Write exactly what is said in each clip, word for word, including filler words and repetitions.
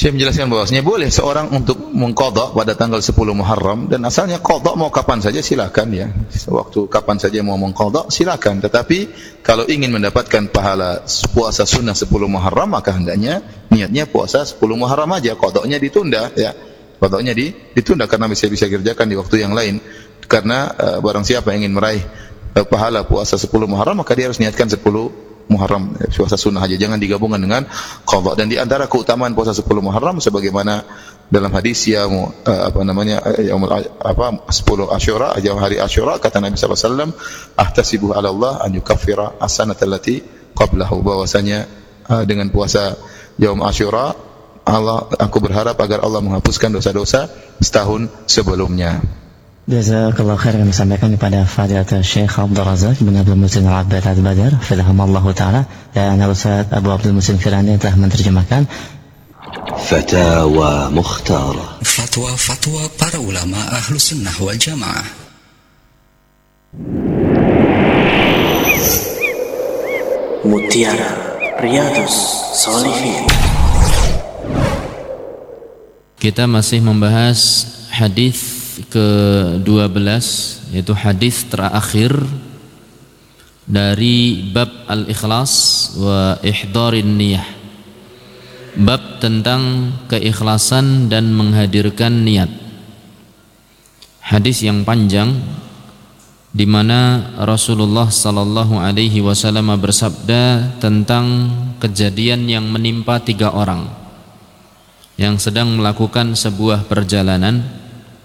Saya menjelaskan bahwasanya boleh seorang untuk mengqadha pada tanggal sepuluh Muharram, dan asalnya qadha mau kapan saja silakan ya. Waktu kapan saja mau mengqadha silakan, tetapi kalau ingin mendapatkan pahala puasa sunnah sepuluh Muharram maka hendaknya niatnya puasa sepuluh Muharram aja, qadhanya ditunda ya. Qadhanya di, ditunda karena bisa bisa kerjakan di waktu yang lain. Karena uh, barang siapa yang ingin meraih uh, pahala puasa sepuluh Muharram maka dia harus niatkan sepuluh Muharram, puasa sunnah aja, jangan digabungkan dengan qadha. Dan di antara keutamaan puasa sepuluh Muharram sebagaimana dalam hadis ya uh, apa namanya yaumul apa sepuluh Asyura, hari Asyura, kata Nabi sallallahu alaihi wasallam, ahtasibu ala Allah an yukaffira as-sanata allati qablahu, bahwasanya uh, dengan puasa yaum Asyura Allah, aku berharap agar Allah menghapuskan dosa-dosa setahun sebelumnya. Jazakallah khair kami sampaikan kepada Fadilatul Syekh Abdul Razak bin Abdul Muhsin Al-Abbad Al-Badar Fidahamallahu Ta'ala, dan Ustaz Abu Abdul Muhsin Firani telah menerjemahkan Fatawa Mukhtar, fatwa-fatwa para ulama ahlu sunnah wal jamaah. Mutiara Riyadhus Shalihin. Kita masih membahas hadis ke dua belas, yaitu hadis terakhir dari bab al-ikhlas wa ihdarin niyah, bab tentang keikhlasan dan menghadirkan niat. Hadis yang panjang di mana Rasulullah sallallahu alaihi wasallam bersabda tentang kejadian yang menimpa tiga orang yang sedang melakukan sebuah perjalanan,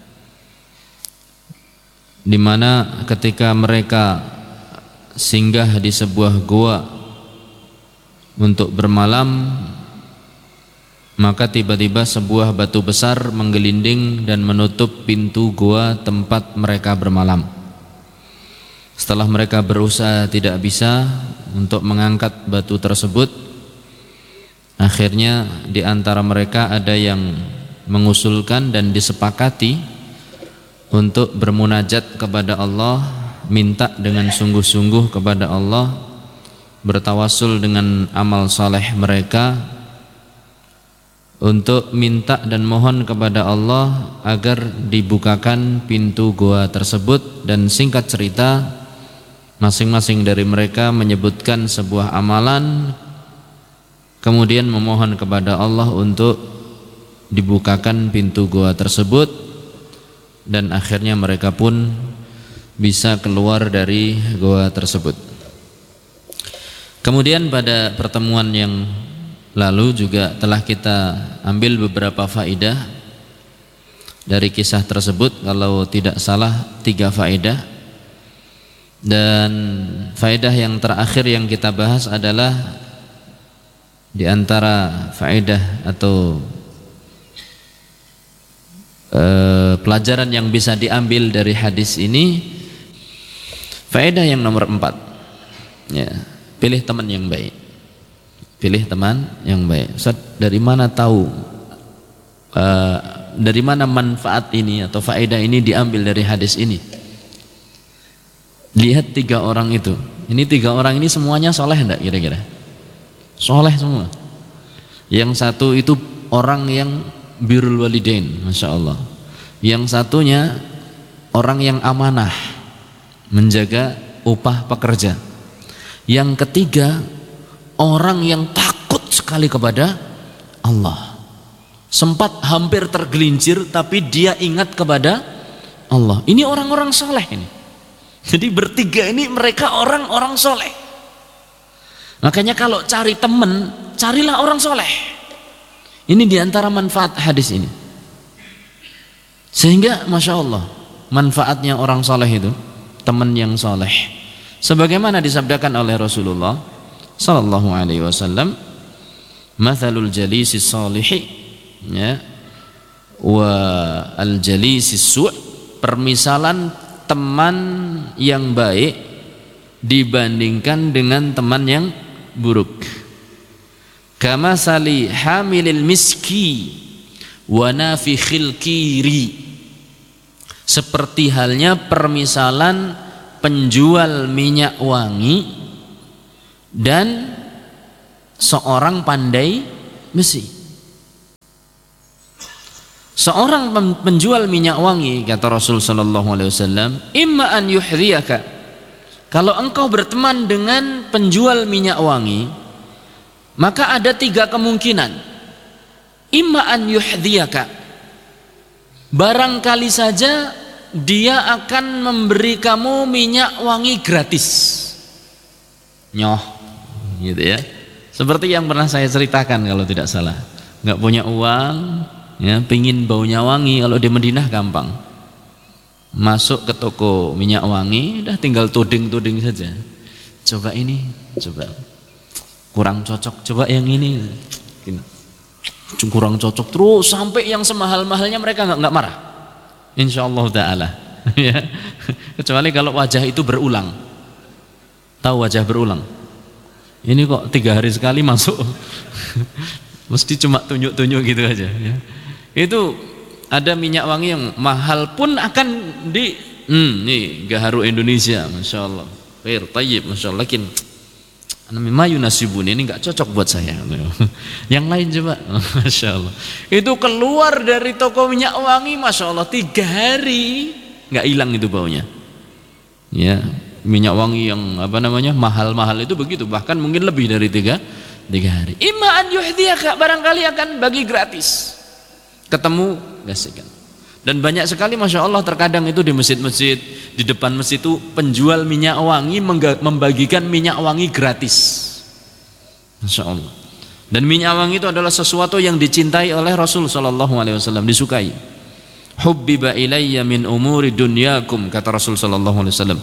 di mana ketika mereka singgah di sebuah gua untuk bermalam, maka tiba-tiba sebuah batu besar menggelinding dan menutup pintu gua tempat mereka bermalam. Setelah mereka berusaha tidak bisa untuk mengangkat batu tersebut, akhirnya di antara mereka ada yang mengusulkan dan disepakati untuk bermunajat kepada Allah, minta dengan sungguh-sungguh kepada Allah, bertawasul dengan amal saleh mereka, untuk minta dan mohon kepada Allah agar dibukakan pintu gua tersebut. Dan singkat cerita, masing-masing dari mereka menyebutkan sebuah amalan, kemudian memohon kepada Allah untuk dibukakan pintu gua tersebut, dan akhirnya mereka pun bisa keluar dari gua tersebut. Kemudian pada pertemuan yang lalu juga telah kita ambil beberapa faedah dari kisah tersebut, kalau tidak salah tiga faedah. Dan faedah yang terakhir yang kita bahas adalah di antara faedah atau Uh, pelajaran yang bisa diambil dari hadis ini, faedah yang nomor empat ya, pilih teman yang baik. Pilih teman yang baik. Ustaz, dari mana tahu uh, dari mana manfaat ini atau faedah ini diambil dari hadis ini? Lihat tiga orang itu. Ini tiga orang ini semuanya soleh enggak kira-kira? Soleh semua. Yang satu itu orang yang birrul walidain, masya Allah. Yang satunya orang yang amanah, menjaga upah pekerja. Yang ketiga orang yang takut sekali kepada Allah. Sempat hampir tergelincir tapi dia ingat kepada Allah. Ini orang-orang soleh ini. Jadi bertiga ini mereka orang-orang soleh. Makanya kalau cari teman, carilah orang soleh. Ini diantara manfaat hadis ini. Sehingga masya Allah, manfaatnya orang soleh itu, teman yang soleh. Sebagaimana disabdakan oleh Rasulullah Sallallahu Alaihi Wasallam, "Mathalul jalisi salihi, ya, wa al jalisi su'." Permisalan teman yang baik dibandingkan dengan teman yang buruk. Kama sali hamilil miski wa nafikhil kiri, seperti halnya permisalan penjual minyak wangi dan seorang pandai besi. seorang penjual minyak wangi, kata Rasul sallallahu alaihi wasallam, imma an yuhdhiyaka, kalau engkau berteman dengan penjual minyak wangi, maka ada tiga kemungkinan. Imma an yuhdhiyaka, barangkali saja dia akan memberi kamu minyak wangi gratis, nyoh, gitu ya. Seperti yang pernah saya ceritakan kalau tidak salah, nggak punya uang, ya, pingin baunya wangi. Kalau di Madinah gampang, masuk ke toko minyak wangi, udah tinggal tuding-tuding saja. Coba ini, coba kurang cocok, coba yang ini, kurang cocok, terus sampai yang semahal-mahalnya mereka nggak nggak marah, insyaallah taala. Ya, kecuali kalau wajah itu berulang. Tahu wajah berulang? Ini kok tiga hari sekali masuk, mesti cuma tunjuk-tunjuk gitu aja. Ya. Itu ada minyak wangi yang mahal pun akan di, hmm, nih Gaharu Indonesia, masya Allah, fair, tayyib, masya Allah, lakin Mayu nasibun ini nggak cocok buat saya. Yang lain coba, masya Allah. Itu keluar dari toko minyak wangi, masya Allah, tiga hari nggak hilang itu baunya. Ya, minyak wangi yang apa namanya mahal-mahal itu begitu, bahkan mungkin lebih dari tiga tiga hari. Imma an yuhdhiyaka, barangkali akan bagi gratis. Ketemu gaskan. Dan banyak sekali masya Allah terkadang itu di masjid-masjid, di depan masjid itu penjual minyak wangi membagikan minyak wangi gratis, masya Allah. Dan minyak wangi itu adalah sesuatu yang dicintai oleh Rasul sallallahu alaihi wasallam, disukai. Hubbiba ilayya min umuri dunyakum, kata Rasul sallallahu alaihi wasallam,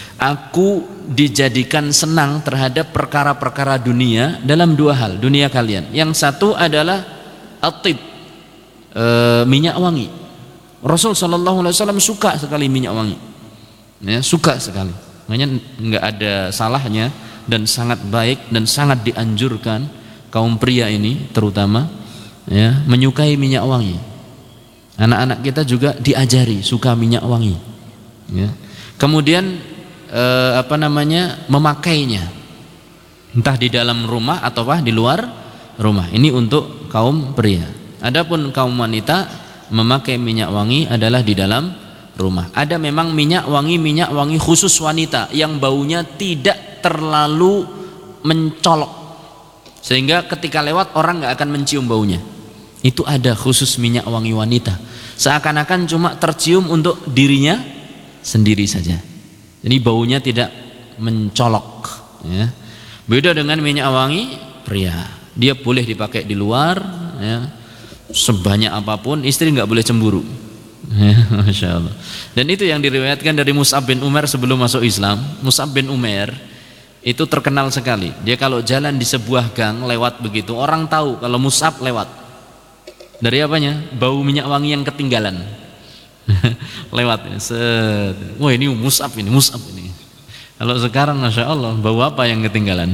aku dijadikan senang terhadap perkara-perkara dunia dalam dua hal, dunia kalian. Yang satu adalah at-tib, e, minyak wangi. Rasul sallallahu alaihi wasallam suka sekali minyak wangi, ya, suka sekali. Makanya nggak ada salahnya dan sangat baik dan sangat dianjurkan kaum pria ini terutama, ya, menyukai minyak wangi. Anak-anak kita juga diajari suka minyak wangi, ya. Kemudian eh, apa namanya memakainya, entah di dalam rumah atau di luar rumah. Ini untuk kaum pria. Adapun kaum wanita memakai minyak wangi adalah di dalam rumah. Ada memang minyak wangi minyak wangi khusus wanita yang baunya tidak terlalu mencolok, sehingga ketika lewat orang nggak akan mencium baunya. Itu ada khusus minyak wangi wanita, seakan-akan cuma tercium untuk dirinya sendiri saja. Jadi baunya tidak mencolok, ya. Beda dengan minyak wangi pria, dia boleh dipakai di luar, ya, sebanyak apapun, istri nggak boleh cemburu, ya, masya Allah. Dan itu yang diriwayatkan dari Mus'ab bin Umair sebelum masuk Islam. Mus'ab bin Umair itu terkenal sekali, dia kalau jalan di sebuah gang lewat begitu, orang tahu kalau Mus'ab lewat. Dari apanya? Bau minyak wangi yang ketinggalan. Lewat, set. Wah, ini Mus'ab ini, Mus'ab ini. Kalau sekarang masya Allah, bau apa yang ketinggalan?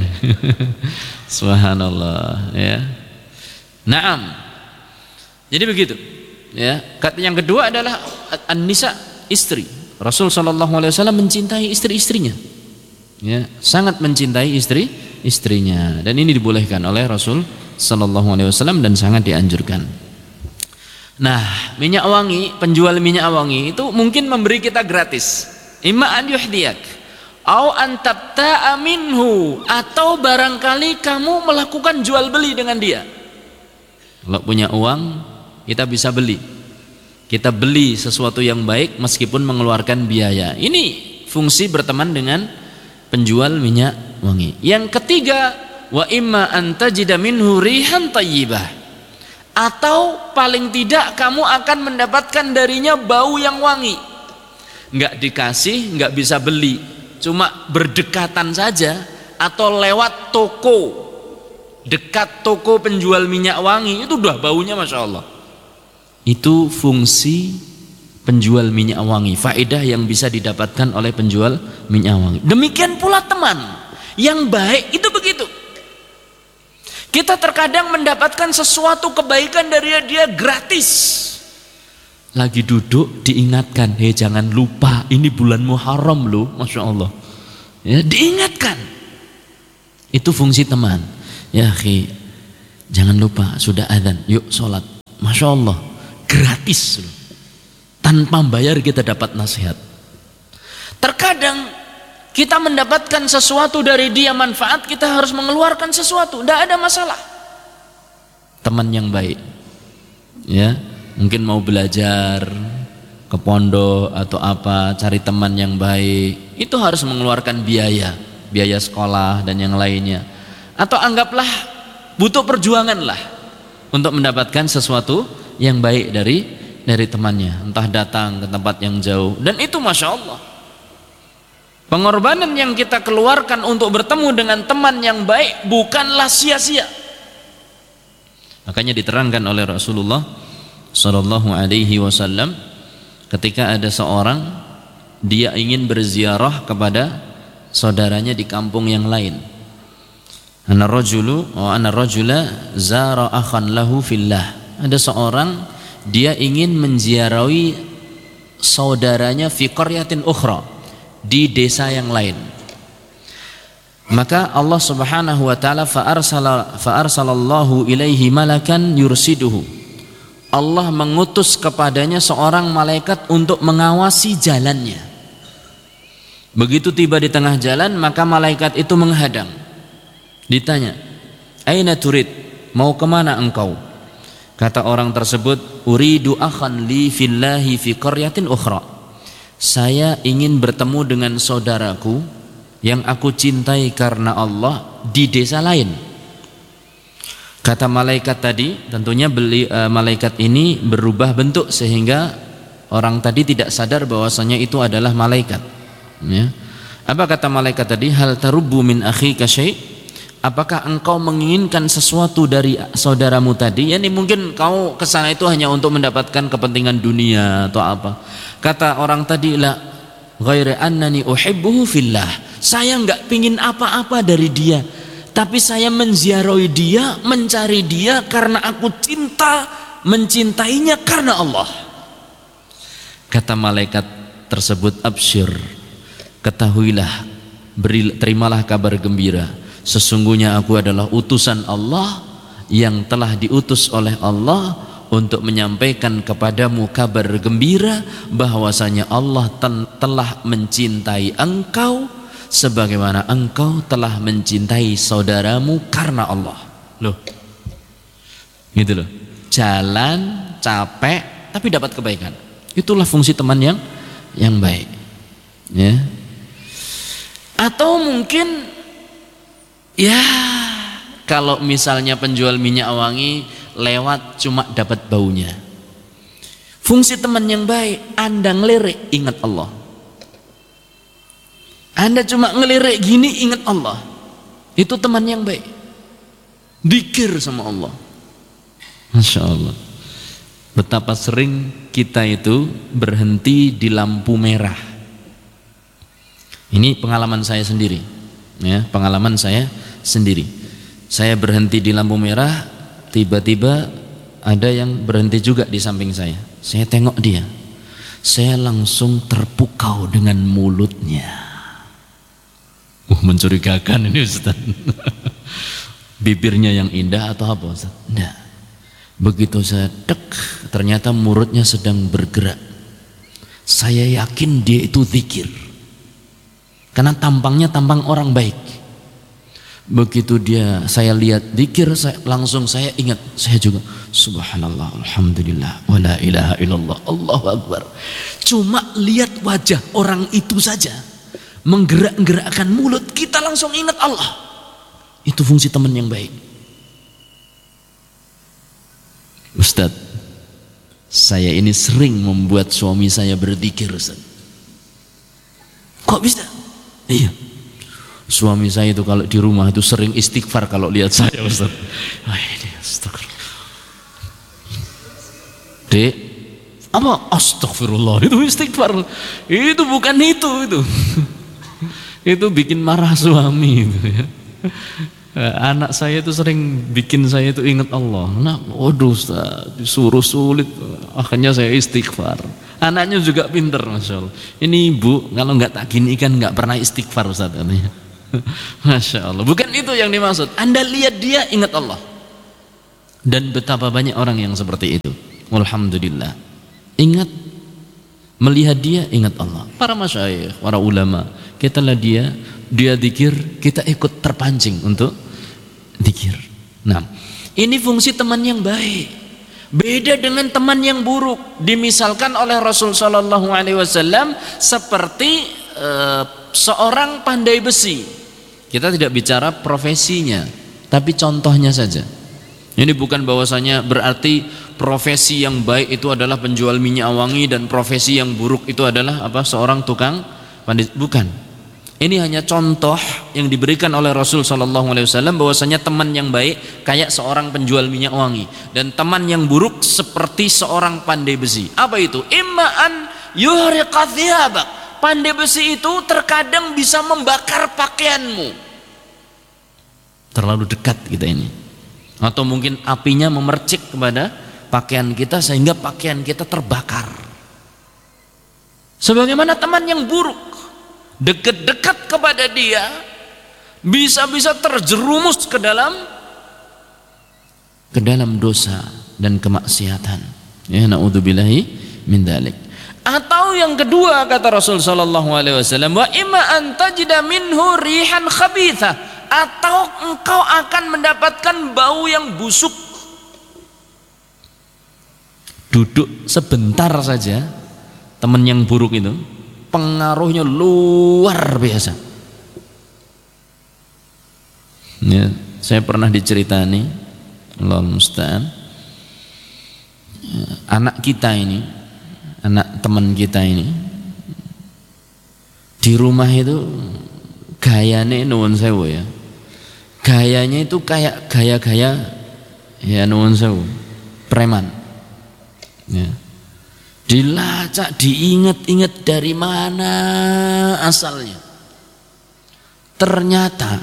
Subhanallah, ya. Naam. Jadi begitu, ya. Yang kedua adalah an-nisa, istri. Rasul sallallahu alaihi wasallam mencintai istri-istrinya, ya, sangat mencintai istri istrinya, dan ini dibolehkan oleh Rasul sallallahu alaihi wasallam dan sangat dianjurkan. Nah, minyak wangi, penjual minyak wangi itu mungkin memberi kita gratis. Imma an yuhdiyak au an tabta'a minhu, atau barangkali kamu melakukan jual beli dengan dia. Kalau punya uang, kita bisa beli. Kita beli sesuatu yang baik meskipun mengeluarkan biaya. Ini fungsi berteman dengan penjual minyak wangi. Yang ketiga, wa imma an tajida minhu rihan thayyibah, atau paling tidak kamu akan mendapatkan darinya bau yang wangi. Nggak dikasih, nggak bisa beli, cuma berdekatan saja, atau lewat toko, dekat toko penjual minyak wangi, itu udah baunya masya Allah. Itu fungsi penjual minyak wangi, faedah yang bisa didapatkan oleh penjual minyak wangi. Demikian pula teman yang baik itu begitu. Kita terkadang mendapatkan sesuatu kebaikan dari dia gratis. Lagi duduk diingatkan, hei jangan lupa ini bulan Muharram loh, masya Allah. Ya, diingatkan. Itu fungsi teman. Ya, akhi, jangan lupa sudah adzan, yuk sholat. Masya Allah. gratis loh. Tanpa bayar kita dapat nasihat. Terkadang kita mendapatkan sesuatu dari dia manfaat, kita harus mengeluarkan sesuatu, tidak ada masalah. Teman yang baik, ya, mungkin mau belajar ke pondok atau apa, cari teman yang baik, itu harus mengeluarkan biaya, biaya sekolah dan yang lainnya. Atau anggaplah butuh perjuangan lah untuk mendapatkan sesuatu yang baik dari dari temannya, entah datang ke tempat yang jauh, dan itu masya Allah pengorbanan yang kita keluarkan untuk bertemu dengan teman yang baik bukanlah sia-sia. Makanya diterangkan oleh Rasulullah Sallallahu Alaihi Wasallam ketika ada seorang dia ingin berziarah kepada saudaranya di kampung yang lain. Ana rajulu wa ana rajula zara akhan lahu fillah. Ada seorang dia ingin menziarahi saudaranya fi qaryatin ukhra, di desa yang lain. Maka Allah Subhanahu wa taala fa arsala fa arsalallahu ilaihi malakan yursiduhu. Allah mengutus kepadanya seorang malaikat untuk mengawasi jalannya. Begitu tiba di tengah jalan, maka malaikat itu menghadang. Ditanya, "Aina turid? Mau kemana engkau?" Kata orang tersebut, "Uridu akhan li fillahi fi qaryatin ukhra." Saya ingin bertemu dengan saudaraku yang aku cintai karena Allah di desa lain. Kata malaikat tadi, tentunya beli, uh, malaikat ini berubah bentuk sehingga orang tadi tidak sadar bahwasanya itu adalah malaikat. Ya. Apa kata malaikat tadi? Hal tarubbu min akhika syai'? Apakah engkau menginginkan sesuatu dari saudaramu tadi? Yani mungkin kau kesana itu hanya untuk mendapatkan kepentingan dunia atau apa? Kata orang tadi, la ghairi annani uhibbuhu fillah. Saya enggak pingin apa-apa dari dia, tapi saya menziarahi dia, mencari dia karena aku cinta, mencintainya karena Allah. Kata malaikat tersebut, absyir, ketahuilah, beri, terimalah kabar gembira. Sesungguhnya aku adalah utusan Allah yang telah diutus oleh Allah untuk menyampaikan kepadamu kabar gembira bahwasanya Allah telah mencintai engkau sebagaimana engkau telah mencintai saudaramu karena Allah. Loh, gitu loh. Jalan capek tapi dapat kebaikan. Itulah fungsi teman yang yang baik. Ya. Atau mungkin ya, kalau misalnya penjual minyak wangi lewat cuma dapat baunya. Fungsi teman yang baik, Anda ngelirik ingat Allah. Anda cuma ngelirik gini ingat Allah. Itu teman yang baik. Dzikir sama Allah. Masya Allah. Betapa sering kita itu berhenti di lampu merah. Ini pengalaman saya sendiri. Ya, pengalaman saya sendiri. Saya berhenti di lampu merah, tiba-tiba ada yang berhenti juga di samping saya. Saya tengok dia, saya langsung terpukau dengan mulutnya. Uh, mencurigakan ini Ustaz. Bibirnya yang indah atau apa Ustaz? Enggak. Begitu saya dek, ternyata mulutnya sedang bergerak. Saya yakin dia itu zikir. Karena tampangnya tampang orang baik. Begitu dia saya lihat zikir, saya, langsung saya ingat, saya juga subhanallah, alhamdulillah, wala ilaha illallah, Allahu akbar. Cuma lihat wajah orang itu saja menggerak-gerakkan mulut, kita langsung ingat Allah. Itu fungsi teman yang baik. Ustaz, saya ini sering membuat suami saya berzikir Ustaz. Kok bisa? Iya, suami saya itu kalau di rumah itu sering istighfar kalau lihat saya Ustaz. Wah, ini astagfirullah. Dek, apa astagfirullah? Itu istighfar. Itu bukan itu itu. Itu bikin marah suami itu ya. Anak saya itu sering bikin saya itu ingat Allah. Nah, waduh Ustaz, disuruh sulit, akhirnya saya istighfar. Anaknya juga pinter, masya Allah. Ini ibu kalau nggak tak gini kan nggak pernah istighfar Ustaz katanya. Masya Allah. Bukan itu yang dimaksud. Anda lihat dia ingat Allah. Dan betapa banyak orang yang seperti itu. Alhamdulillah. Ingat melihat dia, ingat Allah. Para masyayikh, para ulama, kita lihat dia, dia zikir, kita ikut terpancing untuk zikir. Nah, ini fungsi teman yang baik. Beda dengan teman yang buruk. Dimisalkan oleh Rasul sallallahu alaihi wasallam seperti uh, seorang pandai besi. Kita tidak bicara profesinya, tapi contohnya saja. Ini bukan bahwasanya berarti profesi yang baik itu adalah penjual minyak wangi dan profesi yang buruk itu adalah apa? Seorang tukang pandai. Bukan. Ini hanya contoh yang diberikan oleh Rasul sallallahu alaihi wasallam bahwasanya teman yang baik kayak seorang penjual minyak wangi dan teman yang buruk seperti seorang pandai besi. Apa itu? Imma'an yuhriqa thiyabak. Pandai besi itu terkadang bisa membakar pakaianmu. Terlalu dekat kita ini. Atau mungkin apinya memercik kepada pakaian kita sehingga pakaian kita terbakar. Sebagaimana teman yang buruk, dekat-dekat kepada dia bisa-bisa terjerumus ke dalam ke dalam dosa dan kemaksiatan. Ya, naudzubillahi min dzalik. Atau yang kedua kata Rasul sallallahu alaihi wasallam, wa imma an tajida minhu rihan khabitha, atau engkau akan mendapatkan bau yang busuk. Duduk sebentar saja teman yang buruk itu pengaruhnya luar biasa. Ya, saya pernah diceritani, Allah musta'an, anak kita ini, anak teman kita ini, di rumah itu gayanya nuwun sewu ya, gayanya itu kayak gaya-gaya ya nuwun sewu preman. Ya. Dilacak, diingat-ingat dari mana asalnya. Ternyata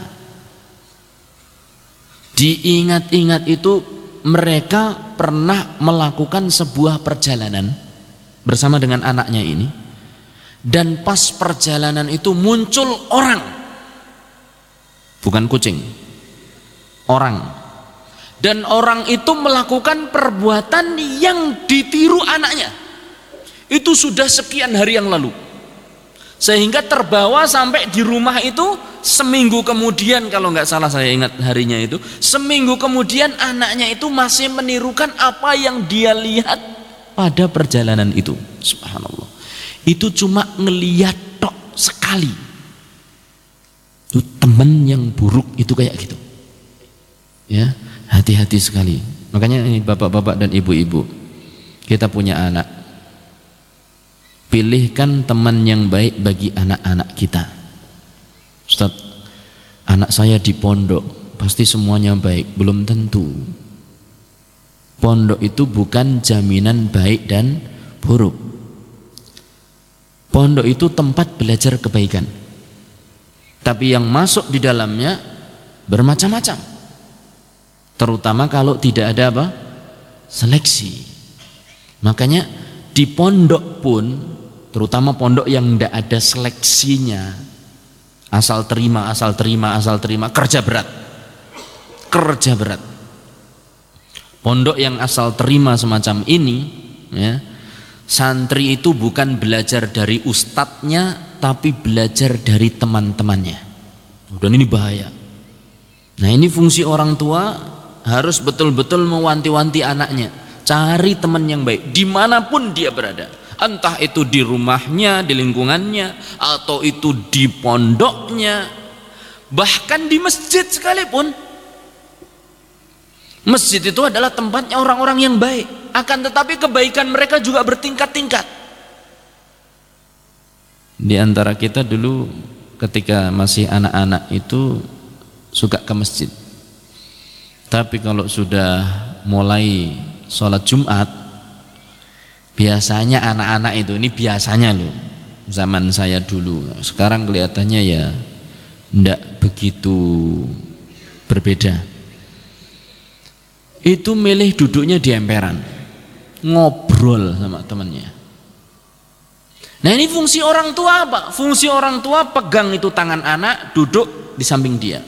diingat-ingat itu mereka pernah melakukan sebuah perjalanan bersama dengan anaknya ini, dan pas perjalanan itu muncul orang, bukan kucing, orang, dan orang itu melakukan perbuatan yang ditiru anaknya. Itu sudah sekian hari yang lalu, sehingga terbawa sampai di rumah itu seminggu kemudian, kalau nggak salah saya ingat harinya itu, seminggu kemudian anaknya itu masih menirukan apa yang dia lihat pada perjalanan itu. Subhanallah. Itu cuma ngeliat tok sekali. Itu teman yang buruk itu kayak gitu. Ya, hati-hati sekali. Makanya ini bapak-bapak dan ibu-ibu, kita punya anak, pilihkan teman yang baik bagi anak-anak kita. Ustaz, anak saya di pondok, pasti semuanya baik. Belum tentu. Pondok itu bukan jaminan baik dan buruk. Pondok itu tempat belajar kebaikan, tapi yang masuk di dalamnya bermacam-macam, terutama kalau tidak ada apa? Seleksi. Makanya di pondok pun, terutama pondok yang tidak ada seleksinya, asal terima, asal terima, asal terima, kerja berat, kerja berat. Pondok yang asal terima semacam ini, ya, santri itu bukan belajar dari ustadznya, tapi belajar dari teman-temannya. Dan ini bahaya. Nah, ini fungsi orang tua harus betul-betul mewanti-wanti anaknya. Cari teman yang baik dimanapun dia berada, entah itu di rumahnya, di lingkungannya, atau itu di pondoknya, bahkan di masjid sekalipun. Masjid itu adalah tempatnya orang-orang yang baik, akan tetapi kebaikan mereka juga bertingkat-tingkat. Di antara kita dulu ketika masih anak-anak itu suka ke masjid, tapi kalau sudah mulai sholat Jumat, biasanya anak-anak itu, ini biasanya loh, zaman saya dulu, sekarang kelihatannya ya ndak begitu berbeda, itu milih duduknya di emperan, ngobrol sama temannya. Nah, ini fungsi orang tua apa? Fungsi orang tua pegang itu tangan anak, duduk di samping dia,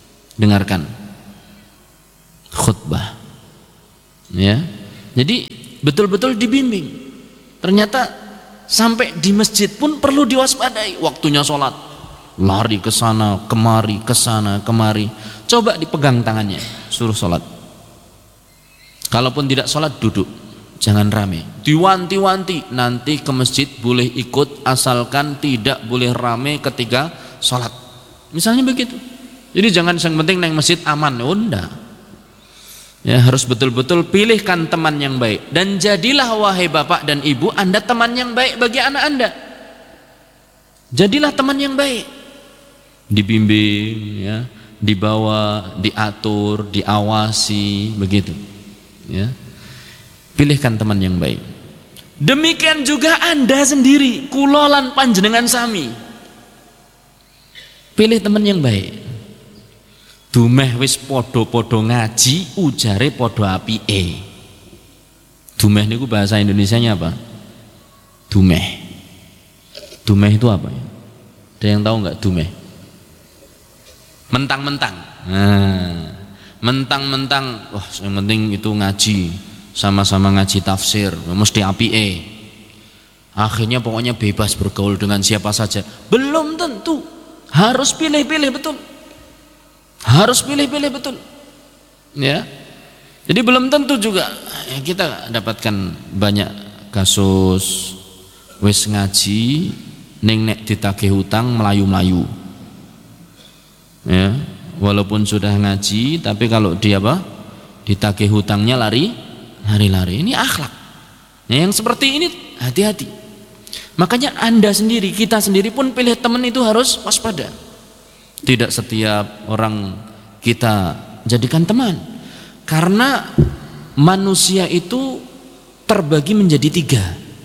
dengarkan khutbah. Ya, jadi betul-betul dibimbing. Ternyata sampai di masjid pun perlu diwaspadai. Waktunya sholat, lari ke sana kemari, ke sana kemari. Coba dipegang tangannya, suruh sholat. Kalaupun tidak sholat, duduk, jangan rame. Diwanti-wanti, nanti ke masjid boleh ikut asalkan tidak boleh rame ketika sholat. Misalnya begitu. Jadi jangan yang penting naik masjid aman, oh enggak. Ya, harus betul-betul pilihkan teman yang baik. Dan jadilah wahai bapak dan ibu, Anda teman yang baik bagi anak Anda. Jadilah teman yang baik. Dibimbing, ya, dibawa, diatur, diawasi, begitu. Ya. Pilihkan teman yang baik. Demikian juga Anda sendiri, kulolan panjenengan sami. Pilih teman yang baik. Dumeh wis podo-podo ngaji, ujare podo apike. Dumeh niku bahasa Indonesianya apa? Dumeh. Dumeh itu apa ya? Ada yang tahu nggak dumeh? Mentang-mentang. Nah, mentang-mentang, wah yang penting itu ngaji, sama-sama ngaji tafsir, mesti apike. Akhirnya pokoknya bebas bergaul dengan siapa saja. Belum tentu. Harus pilih-pilih betul. Harus pilih-pilih betul, ya. Jadi belum tentu juga ya, kita dapatkan banyak kasus wis ngaji ning nek ditagih hutang melayu-melayu, ya. Walaupun sudah ngaji, tapi kalau dia apa ditagih hutangnya lari, lari-lari. Ini akhlak. Ya, yang seperti ini hati-hati. Makanya Anda sendiri, kita sendiri pun pilih teman itu harus waspada. Tidak setiap orang kita jadikan teman, karena manusia itu terbagi menjadi tiga.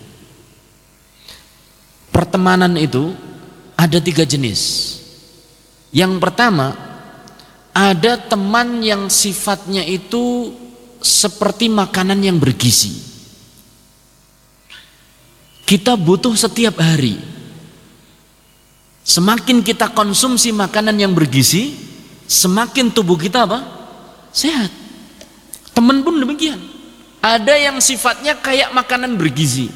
Pertemanan itu ada tiga jenis. Yang pertama, ada teman yang sifatnya itu seperti makanan yang bergizi. Kita butuh setiap hari. Semakin kita konsumsi makanan yang bergizi, semakin tubuh kita apa? Sehat. Teman pun demikian. Ada yang sifatnya kayak makanan bergizi.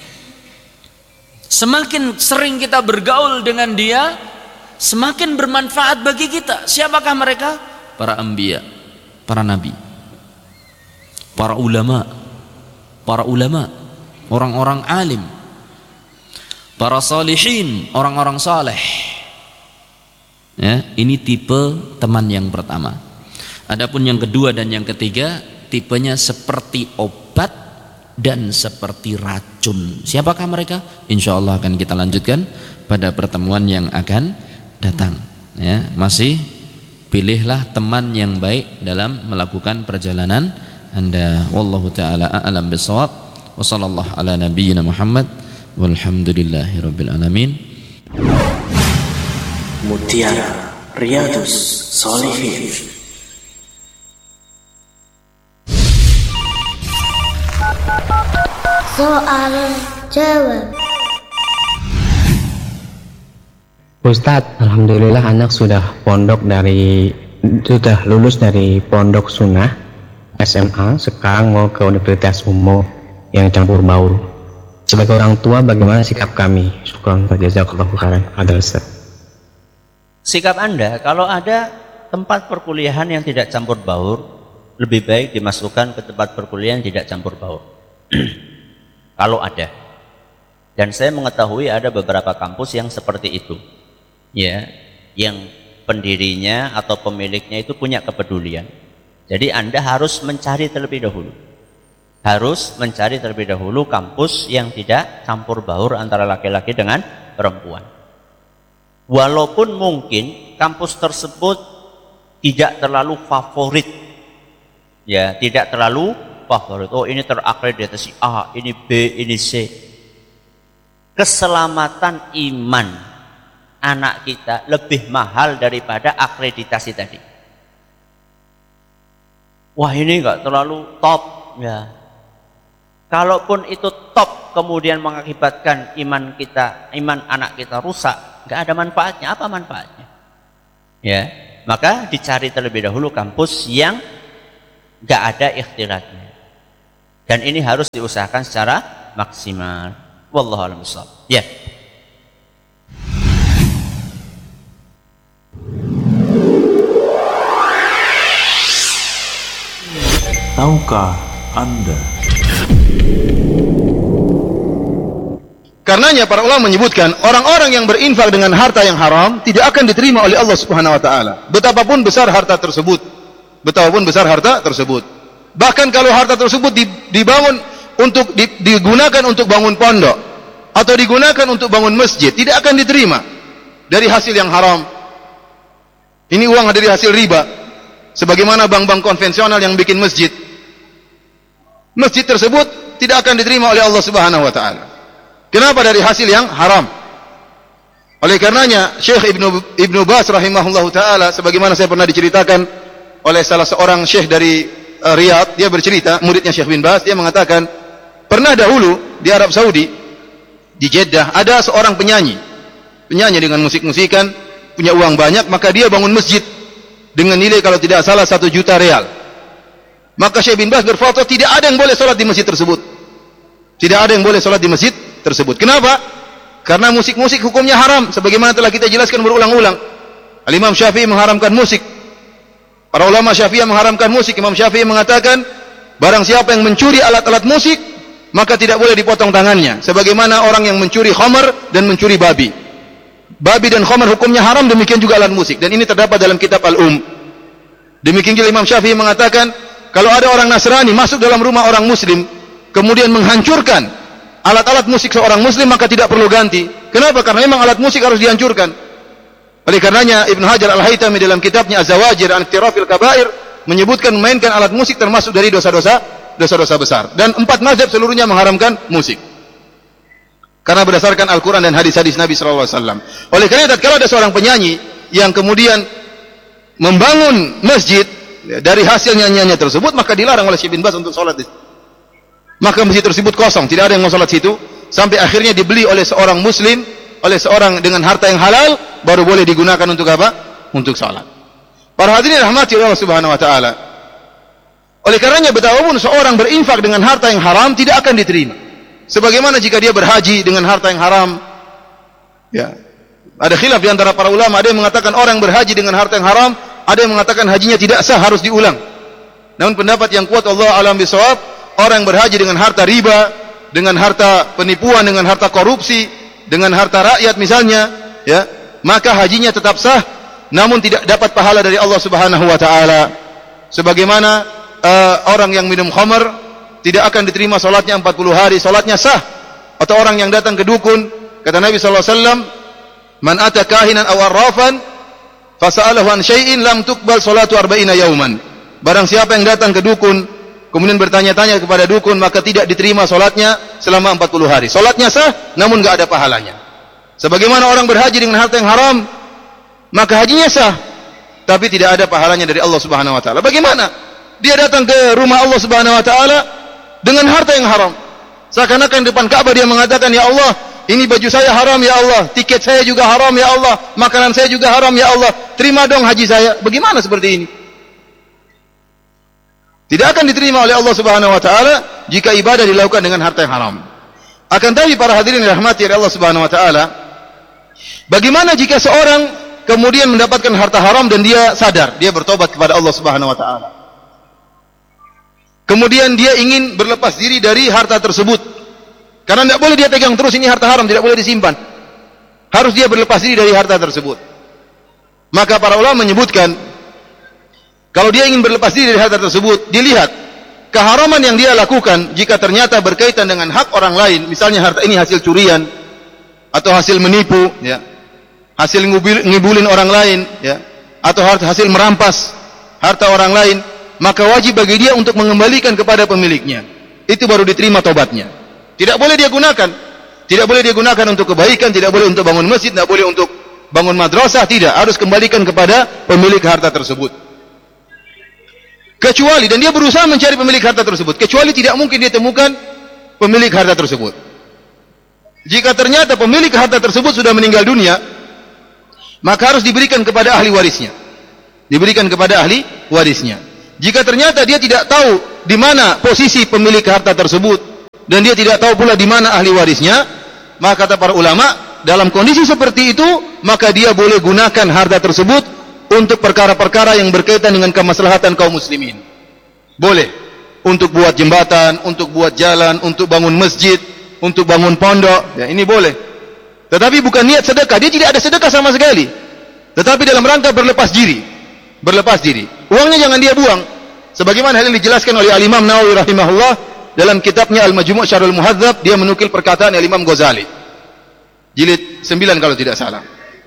Semakin sering kita bergaul dengan dia, semakin bermanfaat bagi kita. Siapakah mereka? Para anbiya, para nabi, para ulama, para ulama, orang-orang alim, para salihin, orang-orang saleh. Ya, ini tipe teman yang pertama. Adapun yang kedua dan yang ketiga, tipenya seperti obat dan seperti racun. Siapakah mereka? Insya Allah akan kita lanjutkan pada pertemuan yang akan datang. Ya, masih pilihlah teman yang baik dalam melakukan perjalanan Anda. Wallahu taala a'lam bissawab. Wa sallallahu ala nabiyyina Muhammad. Walhamdulillahirabbil alamin. Mutiara Riyadhus Shalihin. Soal jawab. Ustadz, alhamdulillah anak sudah pondok dari sudah lulus dari pondok sunnah S M A, sekarang mau ke Universitas Umum yang campur baur. Sebagai orang tua, bagaimana sikap kami? Syukran, jazakallahu khairan. Ada Ustaz. Sikap Anda, kalau ada tempat perkuliahan yang tidak campur baur, lebih baik dimasukkan ke tempat perkuliahan yang tidak campur baur. Kalau ada. Dan saya mengetahui ada beberapa kampus yang seperti itu. Ya, yang pendirinya atau pemiliknya itu punya kepedulian. Jadi Anda harus mencari terlebih dahulu. Harus mencari terlebih dahulu kampus yang tidak campur baur antara laki-laki dengan perempuan. Walaupun mungkin kampus tersebut tidak terlalu favorit, ya, tidak terlalu favorit. Oh, ini terakreditasi A, ini B, ini C. Keselamatan iman anak kita lebih mahal daripada akreditasi tadi. Wah, ini enggak terlalu top, ya. Kalaupun itu top kemudian mengakibatkan iman kita, iman anak kita rusak, nggak ada manfaatnya. Apa manfaatnya? Ya, maka dicari terlebih dahulu kampus yang nggak ada ikhtilatnya. Dan ini harus diusahakan secara maksimal. Wallahu a'lam bishawab. Ya. Tahukah Anda? Karenanya para ulama menyebutkan orang-orang yang berinfak dengan harta yang haram tidak akan diterima oleh Allah Subhanahu wa taala. Betapapun besar harta tersebut. Betapapun besar harta tersebut. Bahkan kalau harta tersebut dibangun untuk digunakan untuk bangun pondok atau digunakan untuk bangun masjid, tidak akan diterima dari hasil yang haram. Ini uang dari hasil riba. Sebagaimana bank-bank konvensional yang bikin masjid. Masjid tersebut tidak akan diterima oleh Allah Subhanahu wa taala. Kenapa? Dari hasil yang haram. Oleh karenanya Syekh Ibnu Ibnu Baz rahimahullahu taala, sebagaimana saya pernah diceritakan oleh salah seorang syekh dari uh, Riyadh, dia bercerita, muridnya Syekh bin Baz, dia mengatakan pernah dahulu di Arab Saudi, di Jeddah, ada seorang penyanyi. Penyanyi dengan musik-musikan, punya uang banyak, maka dia bangun masjid dengan nilai kalau tidak salah satu juta real. Maka Syekh bin Baz berfatwa tidak ada yang boleh sholat di masjid tersebut. Tidak ada yang boleh sholat di masjid tersebut. Kenapa? Karena musik-musik hukumnya haram, sebagaimana telah kita jelaskan berulang-ulang. Al-Imam Syafi'i mengharamkan musik. Para ulama Syafi'i mengharamkan musik. Imam Syafi'i mengatakan, barang siapa yang mencuri alat-alat musik, maka tidak boleh dipotong tangannya. Sebagaimana orang yang mencuri khamar dan mencuri babi. Babi dan khamar hukumnya haram, demikian juga alat musik. Dan ini terdapat dalam kitab Al-Um. Demikian juga Imam Syafi'i mengatakan, kalau ada orang Nasrani masuk dalam rumah orang Muslim, kemudian menghancurkan alat-alat musik seorang Muslim, maka tidak perlu ganti. Kenapa? Karena memang alat musik harus dihancurkan. Oleh karenanya Ibnu Hajar Al-Haytami dalam kitabnya Az-Zawajir an Iqtirafil Kabair menyebutkan memainkan alat musik termasuk dari dosa-dosa dosa-dosa besar. Dan empat mazhab seluruhnya mengharamkan musik. Karena berdasarkan Al-Quran dan hadis-hadis Nabi shallallahu alaihi wasallam. Oleh karena itu, kalau ada seorang penyanyi yang kemudian membangun masjid dari hasil nyanyiannya tersebut, maka dilarang oleh Syekh bin Baz untuk sholat di situ. Maka masjid tersebut kosong, tidak ada yang mau sholat situ, sampai akhirnya dibeli oleh seorang Muslim, oleh seorang dengan harta yang halal, baru boleh digunakan untuk apa? Untuk sholat. Para hadirin rahmati Allah Subhanahu Wa Taala. Oleh karenanya betapapun seorang berinfak dengan harta yang haram tidak akan diterima. Sebagaimana jika dia berhaji dengan harta yang haram, ya, ada khilaf di antara para ulama. Ada yang mengatakan orang berhaji dengan harta yang haram, ada yang mengatakan hajinya tidak sah, harus diulang. Namun pendapat yang kuat, Allah alam bisawab, orang yang berhaji dengan harta riba, dengan harta penipuan, dengan harta korupsi, dengan harta rakyat misalnya, ya, maka hajinya tetap sah, namun tidak dapat pahala dari Allah Subhanahu wa taala. Sebagaimana uh, orang yang minum khamar tidak akan diterima salatnya empat puluh hari, salatnya sah. Atau orang yang datang ke dukun, kata Nabi sallallahu alaihi wasallam, "Man ata kahinan aw arrafan fasa'alahu an syai'in lam tuqbal salatu arba'ina yauman." Barang siapa yang datang ke dukun kemudian bertanya-tanya kepada dukun, maka tidak diterima solatnya selama empat puluh hari. Solatnya sah, namun tidak ada pahalanya. Sebagaimana orang berhaji dengan harta yang haram, maka hajinya sah, tapi tidak ada pahalanya dari Allah Subhanahu Wa Taala. Bagaimana? Dia datang ke rumah Allah Subhanahu Wa Taala dengan harta yang haram. Seakan-akan di depan Ka'bah dia mengatakan, ya Allah, ini baju saya haram ya Allah, tiket saya juga haram ya Allah, makanan saya juga haram ya Allah, terima dong haji saya. Bagaimana seperti ini? Tidak akan diterima oleh Allah Subhanahu wa taala jika ibadah dilakukan dengan harta yang haram. Akan tapi para hadirin dirahmati oleh Allah Subhanahu wa taala, bagaimana jika seorang kemudian mendapatkan harta haram dan dia sadar, dia bertobat kepada Allah Subhanahu wa taala. Kemudian dia ingin berlepas diri dari harta tersebut. Karena tidak boleh dia pegang terus, ini harta haram, tidak boleh disimpan. Harus dia berlepas diri dari harta tersebut. Maka para ulama menyebutkan, kalau dia ingin berlepas diri dari harta tersebut, dilihat keharaman yang dia lakukan jika ternyata berkaitan dengan hak orang lain, misalnya harta ini hasil curian atau hasil menipu, ya, hasil ngibulin orang lain, ya, atau hasil merampas harta orang lain, maka wajib bagi dia untuk mengembalikan kepada pemiliknya. Itu baru diterima tobatnya. Tidak boleh dia gunakan, tidak boleh dia gunakan untuk kebaikan, tidak boleh untuk bangun masjid, tidak boleh untuk bangun madrasah, tidak, harus kembalikan kepada pemilik harta tersebut. Kecuali, dan dia berusaha mencari pemilik harta tersebut, kecuali tidak mungkin dia temukan pemilik harta tersebut. Jika ternyata pemilik harta tersebut sudah meninggal dunia, maka harus diberikan kepada ahli warisnya. Diberikan kepada ahli warisnya. Jika ternyata dia tidak tahu di mana posisi pemilik harta tersebut dan dia tidak tahu pula di mana ahli warisnya, maka kata para ulama, dalam kondisi seperti itu maka dia boleh gunakan harta tersebut untuk perkara-perkara yang berkaitan dengan kemaslahatan kaum muslimin. Boleh untuk buat jembatan, untuk buat jalan, untuk bangun masjid, untuk bangun pondok, ya ini boleh. Tetapi bukan niat sedekah, dia tidak ada sedekah sama sekali. Tetapi dalam rangka berlepas diri, berlepas diri. Uangnya jangan dia buang. Sebagaimana hal yang dijelaskan oleh Al-Imam Nawawi rahimahullah dalam kitabnya Al-Majmu' Syarhul Muhadzab, dia menukil perkataan Al-Imam Ghazali. Jilid sembilan kalau tidak salah.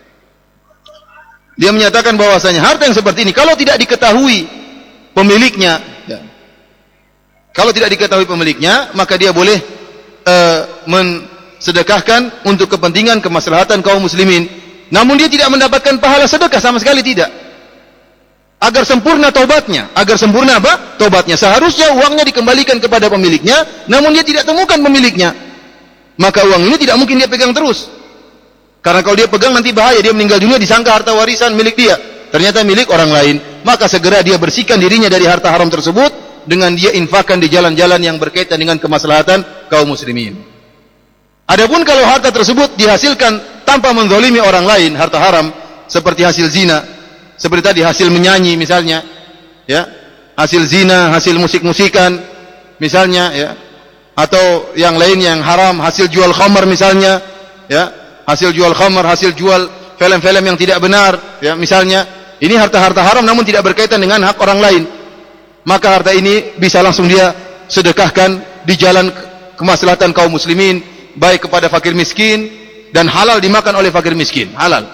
Dia menyatakan bahwasanya harta yang seperti ini kalau tidak diketahui pemiliknya, ya, kalau tidak diketahui pemiliknya, maka dia boleh uh, mensedekahkan untuk kepentingan kemaslahatan kaum muslimin. Namun dia tidak mendapatkan pahala sedekah sama sekali, tidak. Agar sempurna taubatnya, agar sempurna apa? Taubatnya. Seharusnya uangnya dikembalikan kepada pemiliknya, namun dia tidak temukan pemiliknya. Maka uang ini tidak mungkin dia pegang terus. Karena kalau dia pegang nanti bahaya, dia meninggal dunia disangka harta warisan milik dia, ternyata milik orang lain. Maka segera dia bersihkan dirinya dari harta haram tersebut dengan dia infakkan di jalan-jalan yang berkaitan dengan kemaslahatan kaum muslimin. Adapun kalau harta tersebut dihasilkan tanpa menzalimi orang lain, harta haram seperti hasil zina, seperti tadi hasil menyanyi misalnya, ya, hasil zina, hasil musik-musikan misalnya, ya, atau yang lain yang haram, hasil jual khamar misalnya, ya, hasil jual khamar, hasil jual film-film yang tidak benar, ya, misalnya, ini harta-harta haram namun tidak berkaitan dengan hak orang lain. Maka harta ini bisa langsung dia sedekahkan di jalan kemaslahatan kaum muslimin, baik kepada fakir miskin, dan halal dimakan oleh fakir miskin, halal.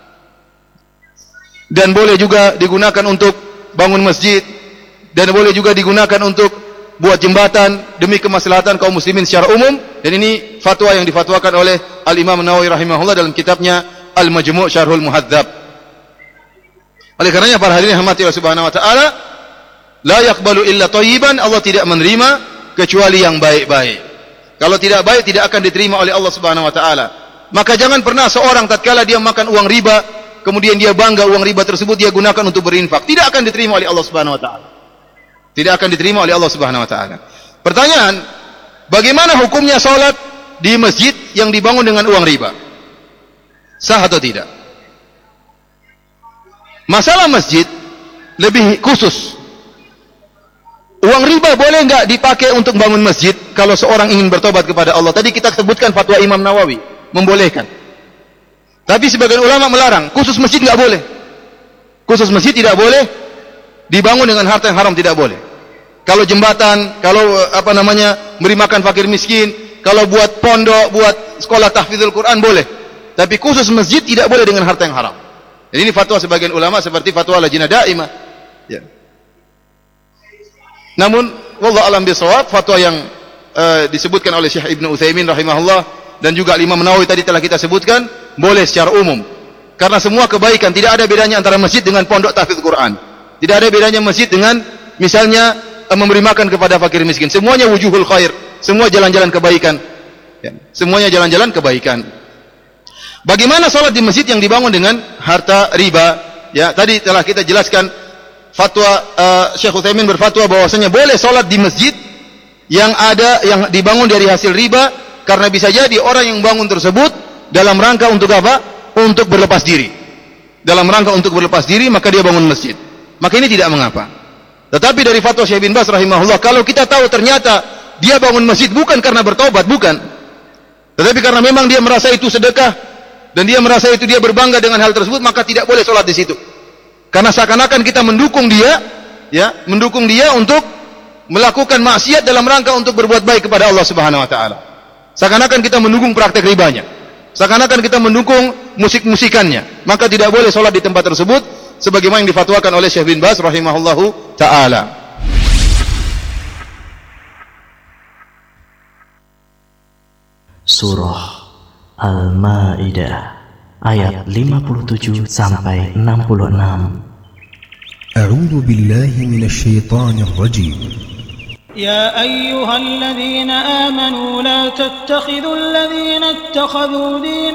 Dan boleh juga digunakan untuk bangun masjid, dan boleh juga digunakan untuk buat jembatan demi kemaslahatan kaum muslimin secara umum. Dan ini fatwa yang difatwakan oleh Al-Imam Nawawi rahimahullah dalam kitabnya Al-Majmu' Syarhul Muhadzab. Oleh karenanya para hadirin rahmati Allah Subhanahu wa taala, la yaqbalu illa thayyiban, Allah tidak menerima kecuali yang baik-baik. Kalau tidak baik tidak akan diterima oleh Allah Subhanahu wa taala. Maka jangan pernah seorang tatkala dia makan uang riba, kemudian dia bangga uang riba tersebut dia gunakan untuk berinfak. Tidak akan diterima oleh Allah Subhanahu wa taala. Tidak akan diterima oleh Allah Subhanahu wa taala. Pertanyaan, bagaimana hukumnya salat di masjid yang dibangun dengan uang riba? Sah atau tidak? Masalah masjid lebih khusus. Uang riba boleh enggak dipakai untuk bangun masjid kalau seorang ingin bertobat kepada Allah? Tadi kita sebutkan fatwa Imam Nawawi membolehkan. Tapi sebagian ulama melarang, khusus masjid enggak boleh. Khusus masjid tidak boleh dibangun dengan harta yang haram, tidak boleh. Kalau jembatan, kalau apa namanya beri makan fakir miskin, kalau buat pondok, buat sekolah tahfidzul Quran boleh. Tapi khusus masjid tidak boleh dengan harta yang haram. Jadi ini fatwa sebagian ulama seperti fatwa Lajnah Daimah. Ya. Namun wallahu alam bisawab, fatwa yang uh, disebutkan oleh Syekh Ibnu Utsaimin rahimahullah dan juga Imam Nawawi tadi telah kita sebutkan, boleh secara umum. Karena semua kebaikan, tidak ada bedanya antara masjid dengan pondok tahfidz Quran. Tidak ada bedanya masjid dengan misalnya uh, memberi makan kepada fakir miskin. Semuanya wujuhul khair, semua jalan-jalan kebaikan. Ya. Semuanya jalan-jalan kebaikan. Bagaimana salat di masjid yang dibangun dengan harta riba? Ya, tadi telah kita jelaskan fatwa uh, Syekh Utsaimin berfatwa bahwasanya boleh salat di masjid yang ada yang dibangun dari hasil riba, karena bisa jadi orang yang bangun tersebut dalam rangka untuk apa? Untuk berlepas diri. Dalam rangka untuk berlepas diri maka dia bangun masjid. Maka ini tidak mengapa. Tetapi dari fatwa Syekh bin Baz rahimahullah, kalau kita tahu ternyata dia bangun masjid bukan karena bertobat, bukan. Tetapi karena memang dia merasa itu sedekah dan dia merasa itu dia berbangga dengan hal tersebut, maka tidak boleh sholat di situ. Karena seakan-akan kita mendukung dia, ya, mendukung dia untuk melakukan maksiat dalam rangka untuk berbuat baik kepada Allah Subhanahu wa taala. Seakan-akan kita mendukung praktek ribanya. Seakan-akan kita mendukung musik-musikannya. Maka tidak boleh sholat di tempat tersebut sebagaimana yang difatwakan oleh Syekh bin Baz rahimahullahu taala. Surah Al-Maidah ayat lima puluh tujuh sampai enam puluh enam. A'udzu billahi minasy syaithanir rajim. يا أيها الذين آمنوا لا تتخذوا الذين اتخذوا دينكم